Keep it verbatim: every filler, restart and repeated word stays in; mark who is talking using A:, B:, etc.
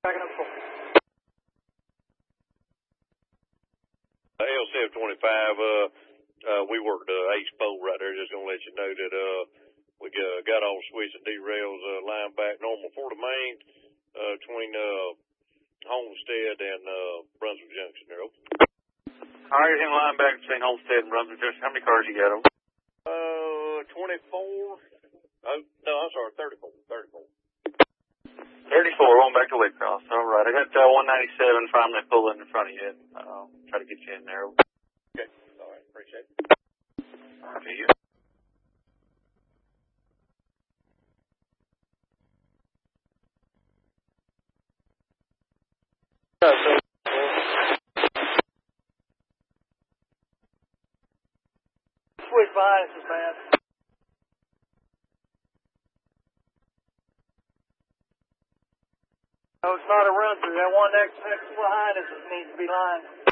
A: Backing up full.
B: L seven twenty-five, uh, uh, we worked uh, Ace Pole right there. Just gonna let you know that uh, we got, got all switch and derails uh, line back normal for the main uh, between uh, Homestead and uh, Brunswick Junction there.
A: All right, in line back between Homestead and Brunswick Junction. How many cars you got?
B: Uh, twenty-four. Oh, no, I'm sorry, thirty-four. thirty-four.
A: thirty-four, on back to Waycross. All right, I got uh, one ninety-seven finally pulling in front of you. Uh, try to get you in there.
B: Okay, all right, appreciate it.
A: Okay, you.
C: Switch behind us, man. No, it's not a run through. That one next, next behind us needs to be lined.